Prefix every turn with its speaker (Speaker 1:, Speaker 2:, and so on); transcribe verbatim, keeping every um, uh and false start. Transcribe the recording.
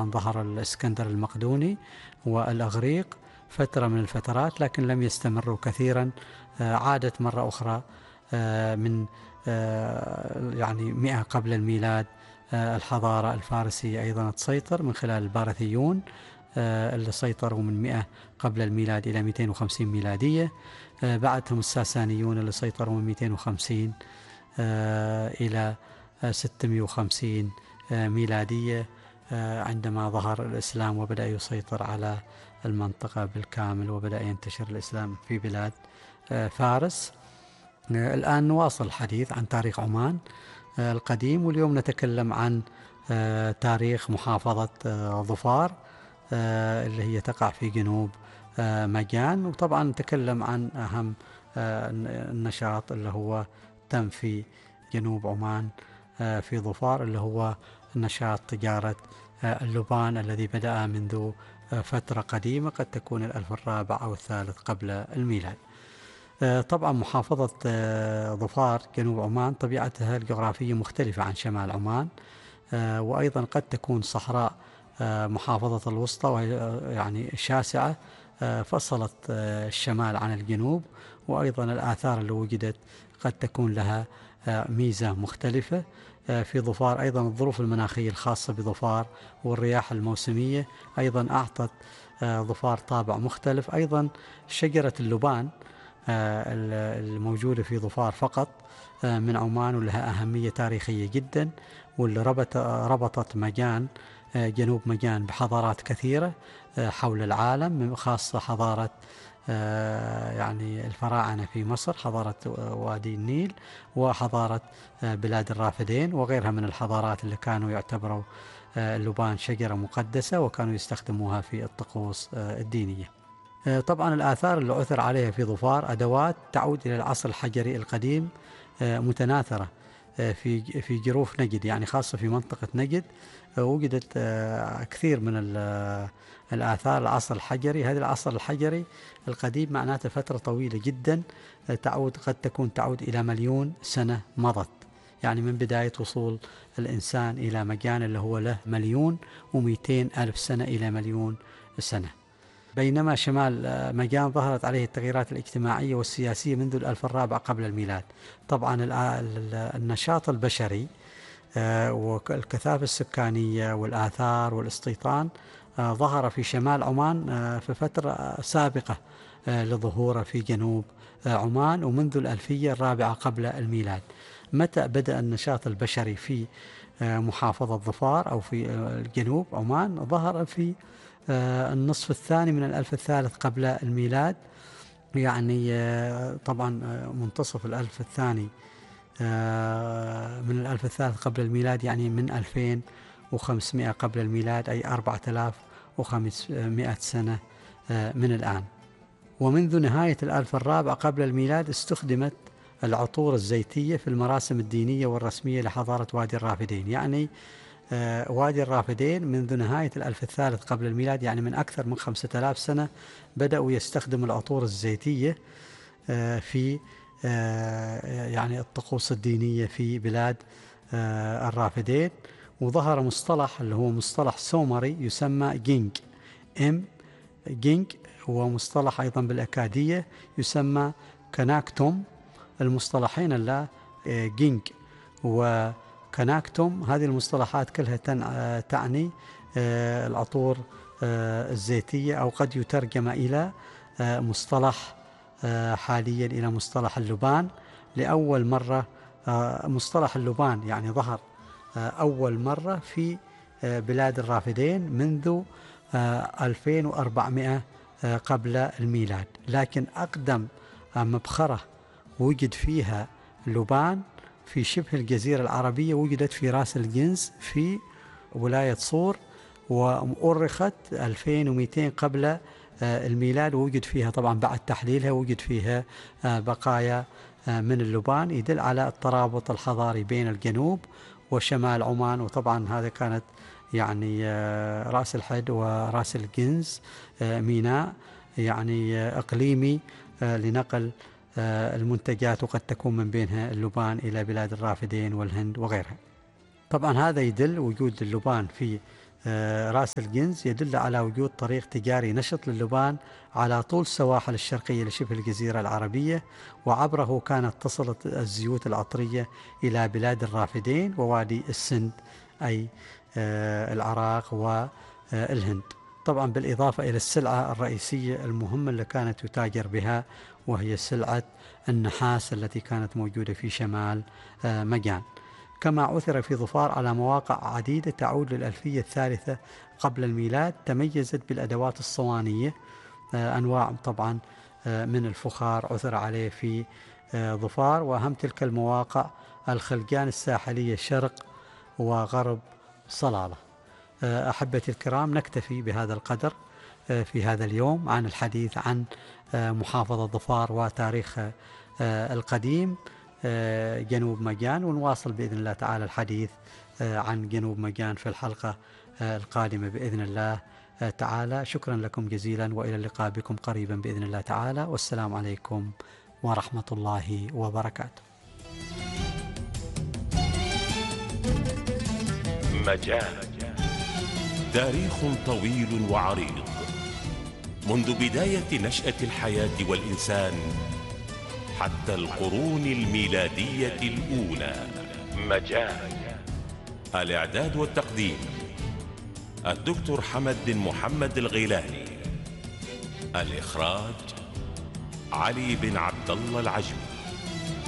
Speaker 1: طبعا ظهر الإسكندر المقدوني والأغريق فترة من الفترات، لكن لم يستمروا كثيرا. عادت مرة أخرى من يعني مئة قبل الميلاد الحضارة الفارسية أيضا تسيطر من خلال البارثيون اللي سيطروا من مئة قبل الميلاد إلى مئتين وخمسين ميلادية. بعدهم الساسانيون اللي سيطروا من مئتين وخمسين إلى ستمئة وخمسين ميلادية، عندما ظهر الإسلام وبدأ يسيطر على المنطقة بالكامل وبدأ ينتشر الإسلام في بلاد فارس. الآن نواصل الحديث عن تاريخ عمان القديم، واليوم نتكلم عن تاريخ محافظة ظفار اللي هي تقع في جنوب مجان. وطبعا نتكلم عن أهم النشاط اللي هو تم في جنوب عمان في ظفار، اللي هو نشاط تجارة اللبان الذي بدأ منذ فترة قديمة، قد تكون الألف الرابع أو الثالث قبل الميلاد. طبعا محافظة ظفار جنوب عمان طبيعتها الجغرافية مختلفة عن شمال عمان، وأيضا قد تكون صحراء محافظة الوسطى وهي يعني شاسعة فصلت الشمال عن الجنوب، وأيضا الآثار اللي وجدت قد تكون لها ميزة مختلفة. في ظفار أيضا الظروف المناخية الخاصة بظفار والرياح الموسمية أيضا أعطت ظفار طابع مختلف. أيضا شجرة اللبان الموجودة في ظفار فقط من عمان ولها أهمية تاريخية جدا، واللي ربط ربطت مجان جنوب مجان بحضارات كثيرة حول العالم، خاصة حضارة يعني الفراعنة في مصر، حضارة وادي النيل، وحضارة بلاد الرافدين وغيرها من الحضارات اللي كانوا يعتبروا اللبان شجرة مقدسة وكانوا يستخدموها في الطقوس الدينية. طبعا الآثار اللي عثر عليها في ظفار أدوات تعود إلى العصر الحجري القديم متناثرة في في جروف نجد، يعني خاصة في منطقة نجد وجدت كثير من الآثار العصر الحجري. هذا العصر الحجري القديم معناته فترة طويلة جدا تعود قد تكون تعود إلى مليون سنة مضت، يعني من بداية وصول الإنسان إلى مجان اللي هو له مليون ومئتين ألف سنة إلى مليون سنة. بينما شمال مجان ظهرت عليه التغييرات الاجتماعية والسياسية منذ الألف الرابع قبل الميلاد. طبعا النشاط البشري والكثافة السكانية والآثار والاستيطان ظهر في شمال عمان في فترة سابقة لظهوره في جنوب عمان ومنذ الألفية الرابعة قبل الميلاد. متى بدأ النشاط البشري في محافظة ظفار أو في الجنوب عمان؟ ظهر في النصف الثاني من الألف الثالث قبل الميلاد، يعني طبعا منتصف الألف الثاني من الألف الثالث قبل الميلاد، يعني من ألفين وخمسمئة قبل الميلاد، أي أربعة آلاف وخمسمئة سنة من الآن. ومنذ نهاية الألف الرابع قبل الميلاد استخدمت العطور الزيتية في المراسم الدينية والرسمية لحضارة وادي الرافدين. يعني وادي الرافدين منذ نهاية الألف الثالث قبل الميلاد، يعني من أكثر من خمسة آلاف سنة بدأوا يستخدموا العطور الزيتية في يعني الطقوس الدينية في بلاد الرافدين. وظهر مصطلح اللي هو مصطلح سومري يسمى جينج ام جينج، هو مصطلح أيضا بالأكادية يسمى كناكتوم. المصطلحين اللي جينج وكناكتوم هذه المصطلحات كلها تعني العطور الزيتية، أو قد يترجم إلى مصطلح حاليا إلى مصطلح اللبان. لأول مرة مصطلح اللبان يعني ظهر أول مرة في بلاد الرافدين منذ ألفين وأربعمئة قبل الميلاد، لكن أقدم مبخرة وجد فيها لبان في شبه الجزيرة العربية وجدت في راس الجنز في ولاية صور، وأرخت ألفين ومئتين قبل الميلاد، ووجد فيها طبعا بعد تحليلها وجد فيها بقايا من اللبان، يدل على الترابط الحضاري بين الجنوب وشمال عمان. وطبعا هذا كانت يعني رأس الحد ورأس الجنز ميناء يعني إقليمي لنقل المنتجات، وقد تكون من بينها اللبان إلى بلاد الرافدين والهند وغيرها. طبعا هذا يدل وجود اللبان في راس الجنز يدل على وجود طريق تجاري نشط للبان على طول السواحل الشرقية لشبه الجزيرة العربية، وعبره كانت تصل الزيوت العطرية إلى بلاد الرافدين ووادي السند أي العراق والهند، طبعا بالإضافة إلى السلعة الرئيسية المهمة اللي كانت يتاجر بها، وهي سلعة النحاس التي كانت موجودة في شمال مجان. كما عثر في ظفار على مواقع عديدة تعود للألفية الثالثة قبل الميلاد تميزت بالأدوات الصوانية، أنواع طبعا من الفخار عثر عليه في ظفار، وأهم تلك المواقع الخلجان الساحلية شرق وغرب صلالة. أحبتي الكرام، نكتفي بهذا القدر في هذا اليوم عن الحديث عن محافظة ظفار وتاريخها القديم جنوب مجان، ونواصل بإذن الله تعالى الحديث عن جنوب مجان في الحلقة القادمة بإذن الله تعالى. شكرا لكم جزيلا، وإلى اللقاء بكم قريبا بإذن الله تعالى، والسلام عليكم ورحمة الله وبركاته.
Speaker 2: مجان تاريخ طويل وعريق منذ بداية نشأة الحياة والإنسان حتى القرون الميلادية الأولى. مجان. الإعداد والتقديم الدكتور حمد بن محمد الغيلاني. الإخراج علي بن عبد الله العجمي.